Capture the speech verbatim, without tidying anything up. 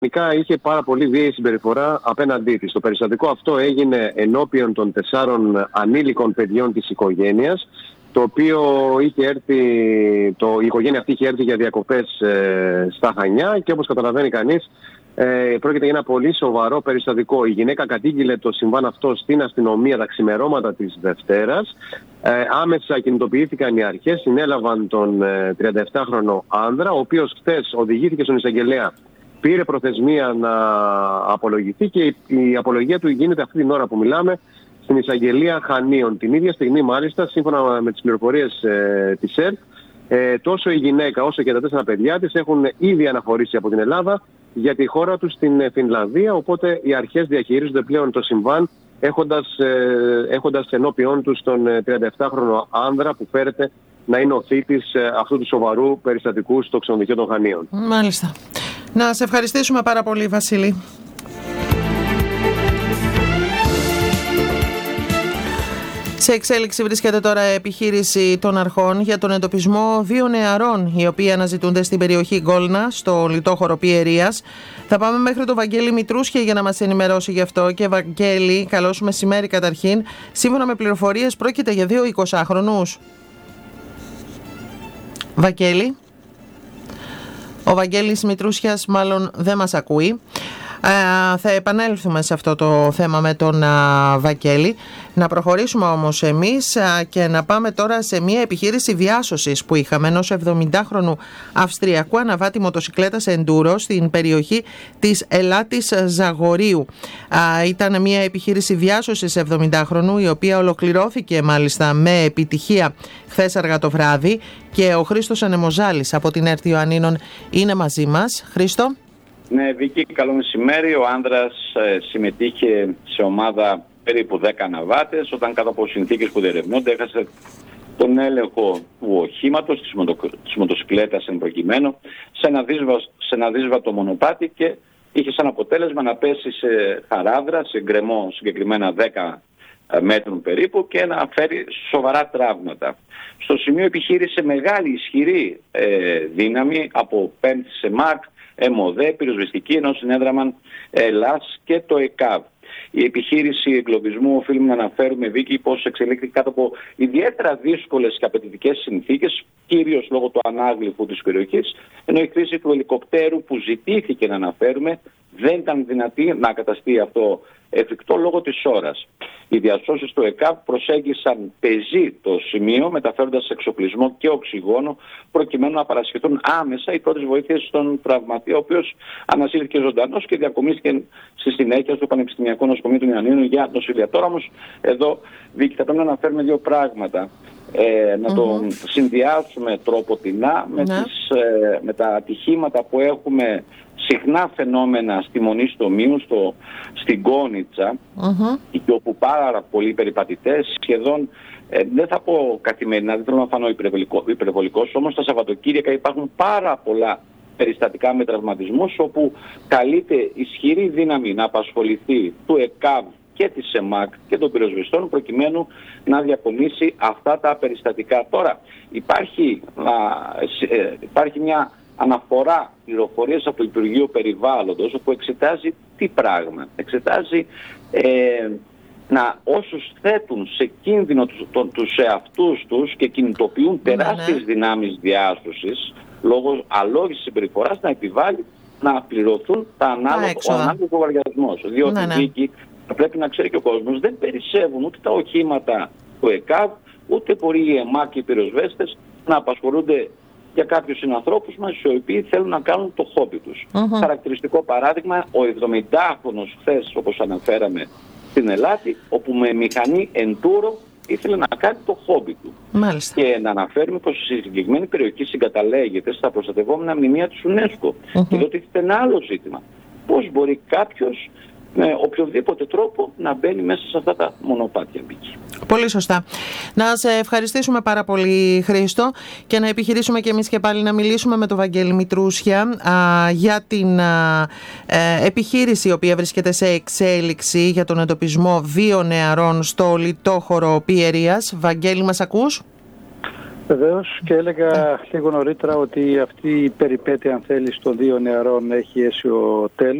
Γενικά είχε πάρα πολύ βίαιη συμπεριφορά απέναντί της. Το περιστατικό αυτό έγινε ενώπιον των τεσσάρων ανήλικων παιδιών της οικογένειας, το οποίο είχε έρθει, το, η οικογένεια αυτή είχε έρθει για διακοπές ε, στα Χανιά και όπως καταλαβαίνει κανείς ε, πρόκειται για ένα πολύ σοβαρό περιστατικό. Η γυναίκα κατήγγειλε το συμβάν αυτό στην αστυνομία τα ξημερώματα της Δευτέρας. Ε, άμεσα κινητοποιήθηκαν οι αρχές, συνέλαβαν τον ε, τριανταεπτάχρονο άνδρα, ο οποίος χθες οδηγήθηκε στον εισαγγελέα. Πήρε προθεσμία να απολογηθεί και η, η απολογία του γίνεται αυτή την ώρα που μιλάμε στην εισαγγελία Χανίων. Την ίδια στιγμή, μάλιστα, σύμφωνα με τις πληροφορίες ε, της ΕΡΤ, ε, τόσο η γυναίκα όσο και τα τέσσερα παιδιά της έχουν ήδη αναχωρήσει από την Ελλάδα για τη χώρα τους στην Φινλανδία. Οπότε οι αρχές διαχειρίζονται πλέον το συμβάν, έχοντας, ε, έχοντας ενώπιόν τους τον τριανταεπτάχρονο άνδρα που φέρεται να είναι ο θήτης ε, αυτού του σοβαρού περιστατικού στο ξενοδοχείο των Χανίων. Μάλιστα. Να σε ευχαριστήσουμε πάρα πολύ, Βασίλη. Σε εξέλιξη βρίσκεται τώρα επιχείρηση των αρχών για τον εντοπισμό δύο νεαρών, οι οποίοι αναζητούνται στην περιοχή Γκόλνα, στο λιτόχωρο Πιερίας. Θα πάμε μέχρι τον Βαγγέλη Μητρούσια για να μας ενημερώσει γι' αυτό. Και Βαγγέλη, καλώς μεσημέρι καταρχήν. Σύμφωνα με πληροφορίες, πρόκειται για δύο εικοσάχρονους. Βαγγέλη. Ο Βαγγέλης Μητρούσιας μάλλον δεν μας ακούει. Ε, θα επανέλθουμε σε αυτό το θέμα με τον α, Βαγγέλη. Να προχωρήσουμε όμως εμείς α, και να πάμε τώρα σε μια επιχείρηση διάσωσης που είχαμε ενός εβδομηντάχρονου Αυστριακού αναβάτη μοτοσικλέτας Enduro στην περιοχή της Ελάτης Ζαγορίου. Α, ήταν μια επιχείρηση διάσωσης εβδομηντάχρονου, η οποία ολοκληρώθηκε μάλιστα με επιτυχία χθες αργά το βράδυ, και ο Χρήστος Ανεμοζάλης από την ΕΡΤ Ιωαννίνων είναι μαζί μας. Χρήστο. Ναι, Βίκη, καλό μεσημέρι. Ο άνδρας ε, συμμετείχε σε ομάδα περίπου δέκα αναβάτες, όταν κάτω από συνθήκες που διερευνούνται έχασε τον έλεγχο του οχήματος, της, μοτο, της μοτοσυκλέτας εν προκειμένου, σε ένα, δύσβα, σε ένα δύσβατο μονοπάτι, και είχε σαν αποτέλεσμα να πέσει σε χαράδρα, σε γκρεμό συγκεκριμένα δέκα μέτρων περίπου, και να φέρει σοβαρά τραύματα. Στο σημείο επιχείρησε μεγάλη ισχυρή ε, δύναμη από πέμπτη ΣΕΜΑΚ, ΕΜΟΔΕ, πυροσβεστική, ενώ συνέδραμαν ΕΛΑΣ και το ΕΚΑΒ. Η επιχείρηση εγκλωβισμού, οφείλουμε να αναφέρουμε, Βίκη, πως εξελίχθηκε κάτω από ιδιαίτερα δύσκολες και απαιτητικές συνθήκες, κυρίως λόγω του ανάγλυφου της περιοχής, ενώ η χρήση του ελικοπτέρου που ζητήθηκε να αναφέρουμε δεν ήταν δυνατή να καταστεί αυτό εφικτό λόγω της ώρας. Οι διασώσεις του ΕΚΑΒ προσέγγισαν πεζή το σημείο, μεταφέροντας εξοπλισμό και οξυγόνο, προκειμένου να παρασχεθούν άμεσα οι πρώτες βοήθειες στον τραυματία, ο οποίος ανασύρθηκε ζωντανός και διακομίστηκε στη συνέχεια στο Πανεπιστημιακό Νοσοκομείο των Ιωαννίνων για νοσηλεία. Τώρα όμως εδώ, Βίκη, θα πρέπει να αναφέρουμε δύο πράγματα. Ε, να mm-hmm. το συνδυάσουμε τρόποτινά με, mm-hmm. τις, ε, με τα ατυχήματα που έχουμε συχνά φαινόμενα στη Μονή Στομίου, στο, στην Κόνιτσα, mm-hmm. και όπου πάρα πολλοί περιπατητές σχεδόν, ε, δεν θα πω καθημερινά, δεν θέλω να φανώ υπερβολικό, υπερβολικός, όμως τα Σαββατοκύριακα υπάρχουν πάρα πολλά περιστατικά με τραυματισμούς, όπου καλείται ισχυρή δύναμη να απασχοληθεί του ΕΚΑΒ και της ΣΕΜΑΚ και των πυροσβεστών, προκειμένου να διακομίσει αυτά τα περιστατικά. Τώρα υπάρχει, α, ε, υπάρχει μια αναφορά πληροφορίες από το Υπουργείο Περιβάλλοντος, όπου εξετάζει τι πράγμα. Εξετάζει ε, να όσους θέτουν σε κίνδυνο τους, το, τους εαυτούς τους και κινητοποιούν τεράστιες ναι. δυνάμεις διάσωσης λόγω αλόγης συμπεριφοράς, να επιβάλλει να πληρωθούν τα ανάλογα, ο ανάλογος λογαριασμός. Διότι ναι, ναι. Δίκη, πρέπει να ξέρει και ο κόσμος, δεν περισσεύουν ούτε τα οχήματα του ΕΚΑΒ, ούτε μπορεί οι ΕΜΑΚ και οι πυροσβέστες να απασχολούνται για κάποιους συνανθρώπους μας, οι οποίοι θέλουν να κάνουν το χόμπι τους. Uh-huh. Χαρακτηριστικό παράδειγμα, ο εβδομηντάχρονος χθες, όπως αναφέραμε, στην Ελάτη, όπου με μηχανή Enduro ήθελε να κάνει το χόμπι του. Μάλιστα. Και να αναφέρουμε πως η συγκεκριμένη περιοχή συγκαταλέγεται στα προστατευόμενα μνημεία της UNESCO. Uh-huh. Και εδώ τίθεται ένα άλλο ζήτημα. Πώς μπορεί κάποιος με οποιοδήποτε τρόπο να μπαίνει μέσα σε αυτά τα μονοπάτια, Μπίκη. Πολύ σωστά. Να σε ευχαριστήσουμε πάρα πολύ, Χρήστο, και να επιχειρήσουμε και εμείς και πάλι να μιλήσουμε με τον Βαγγέλη Μητρούσια α, για την α, ε, επιχείρηση η οποία βρίσκεται σε εξέλιξη για τον εντοπισμό δύο νεαρών στο λιτόχωρο Πιερίας. Βαγγέλη, μας ακούς? Βεβαίως, και έλεγα λίγο νωρίτερα ότι αυτή η περιπέτεια, αν θέλεις, των δύο νεαρών έχει αίσιο τέλος.